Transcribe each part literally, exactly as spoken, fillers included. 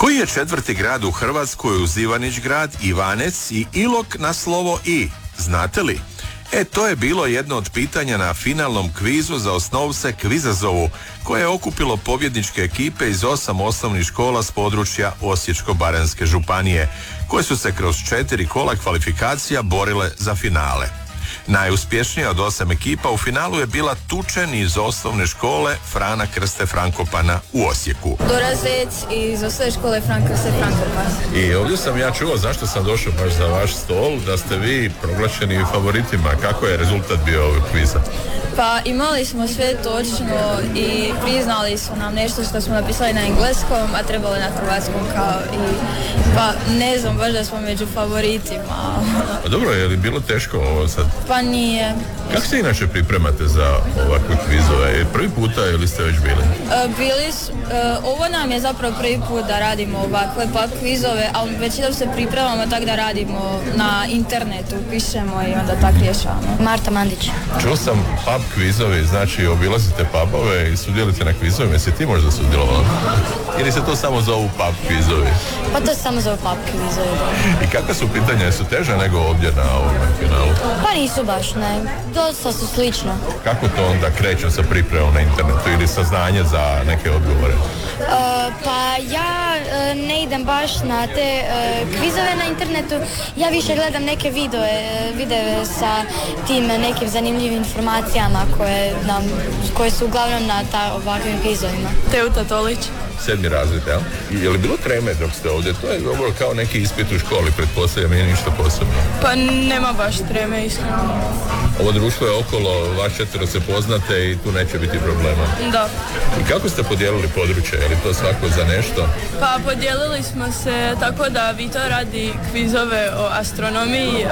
Koji je četvrti grad u Hrvatskoj uz Ivanić grad, Ivanec i Ilok na slovo I? Znate li? E, to je bilo jedno od pitanja na finalnom kvizu za osnovce Kvizazovu, koje je okupilo pobjedničke ekipe iz osam osnovnih škola s područja Osječko-baranjske županije, koje su se kroz četiri kola kvalifikacija borile za finale. Najuspješnija od osam ekipa u finalu je bila Tučen iz osnovne škole Frana Krste Frankopana u Osijeku. Dora Zec iz osnovne škole Fran Krste Frankopana. I ovdje sam ja čuo zašto sam došao baš za vaš stol, da ste vi proglašeni favoritima. Kako je rezultat bio ovog kviza? Pa imali smo sve točno i priznali su nam nešto što smo napisali na engleskom, a trebalo je na hrvatskom kao i pa ne znam, baš da smo među favoritima. Pa dobro, je li bilo teško ovo sad? Pa nije. Kako se inače pripremate za ovakve kvizove? Prvi puta ili ste već bili? E, bili su, e, ovo nam je zapravo prvi put da radimo ovakve pa kvizove, ali većinom se pripremamo tako da radimo na internetu, pišemo i onda tako rješavamo. Marta Mandić. Čuo sam pub kvizovi, znači obilazite pubove i sudjelite na kvizovima. Jesi ti možda sudjelovao? Ili se to samo zovu pub kvizovi? Pa to se samo zovu pub kvizovi. I kakva su pitanja? Su teže nego ovdje na ovom finalu? Pa nisu baš, ne. Dosta su slično. Kako to onda kreće sa pripremom na internetu ili saznanje za neke odgovore? Uh, pa ja uh, ne idem baš na te uh, kvizove na internetu. Ja više gledam neke videe, videe sa tim nekim zanimljivim informacijama koje, nam, koje su uglavnom na ta, ovakvim kvizovima. Teuta Tolić. Sedmi razred, jel? Je li bilo treme dok ste ovdje? To je dobro kao neki ispit u školi, pretpostavljam, nije ništa posebno. Pa nema baš treme, iskreno. Ovo društvo je okolo, vaš četvero se poznate i tu neće biti problema. Da. I kako ste podijelili područje? Je li to svako za nešto? Pa podijelili smo se tako da Vito radi kvizove o astronomiji,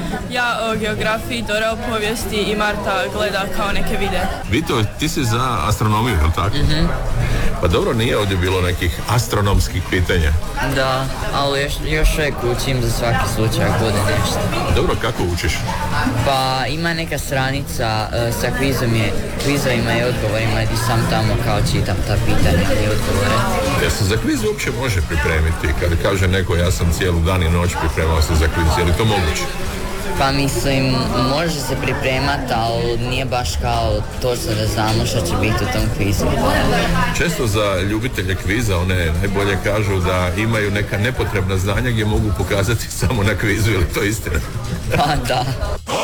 ja o geografiji, Dora o povijesti i Marta gleda kao neke videe. Vito, ti si za astronomiju, je li tako? Mhm. Pa dobro, nije ovdje bilo nekih astronomskih pitanja. Da, ali još, još uvijek učim za svaki slučaj ako bude nešto. Dobro, kako učiš? Pa ima neka stranica uh, sa kvizom je, kvizovima i odgovorima gdje sam tamo kao čitam ta pitanja i odgovore. Ja se za kviz uopće može pripremiti? Kada kaže neko ja sam cijelu dan i noć pripremao se za kviz, je li to moguće? Pa mislim, može se pripremati, ali nije baš kao točno da znamo što će biti u tom kvizu. Često za ljubitelje kviza one najbolje kažu da imaju neka nepotrebna znanja gdje mogu pokazati samo na kvizu, je li to istina? Pa da.